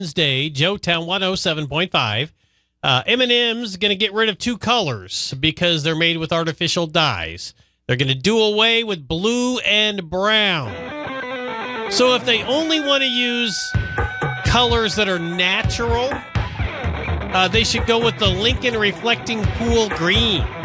Wednesday, Joetown 107.5. M&M's going to get rid of two colors because they're made with artificial dyes. They're going to do away with blue and brown. So if they only want to use colors that are natural, they should go with the Lincoln Reflecting Pool Green.